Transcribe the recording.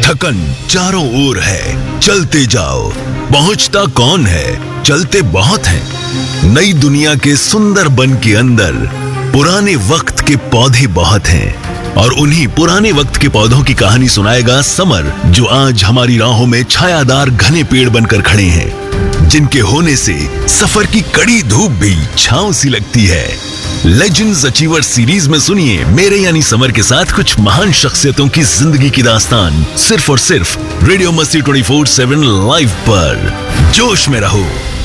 थकन चारों ओर है, चलते जाओ। पहुंचता कौन है, चलते बहुत हैं। नई दुनिया के सुंदर बन के अंदर पुराने वक्त के पौधे बहुत हैं, और उन्हीं पुराने वक्त के पौधों की कहानी सुनाएगा समर, जो आज हमारी राहों में छायादार घने पेड़ बनकर खड़े हैं, जिनके होने से सफर की कड़ी धूप भी छांव सी लगती है। लेजेंड्स अचीवर सीरीज में सुनिए मेरे यानी समर के साथ कुछ महान शख्सियतों की जिंदगी की दास्तान, सिर्फ और सिर्फ रेडियो मस्ती 24/7 लाइव पर। जोश में रहो।